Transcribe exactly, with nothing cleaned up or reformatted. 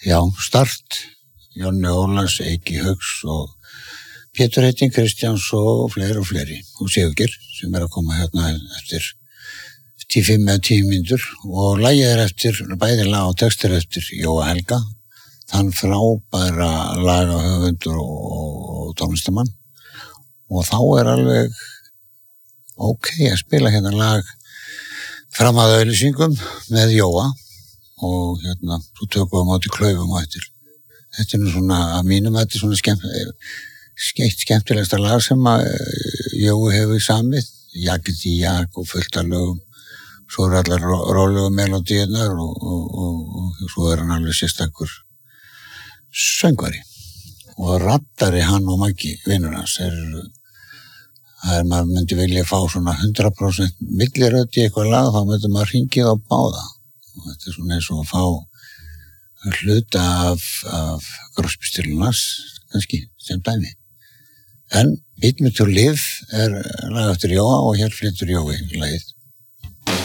Já, Start, Jonni Ólafs, Eiki Hauks og Pétur Heiting Kristjáns og fleiri og fleiri og Sigurgeir sem er að koma hérna eftir tíu fimm eða tíu mínútur og lagið er eftir, bæði lag og textur eftir Jóa Helga, þann frábæra lagahöfundur og tónlistamann og þá er alveg ok að spila hérna lag fram að auglýsingum með Jóa og hérna, svo tökum við á móti klaufum á eftir. Þetta er nú svona, að mínum þetta er svona skemmt, skeitt skemmtilegsta lag sem að Jói hefur samið, Jakið í Jak og fullt af lögum. Svo er allar rólegu melodíunar og, og, og, og svo er hann alveg sérstakur söngvari. Og raddari hann og Maggi, vinnur hans, er, að maður myndi vilja fá svona hundrað prósent millirödd í eitthvað lag, þá myndi maður hringið á báða. Og þetta er svona eins og að fá hluta af, af Grosbystilunars, kannski, sem dæmi. En Beat Me to Live er lag eftir Jóa og hér flytur Jói lagið.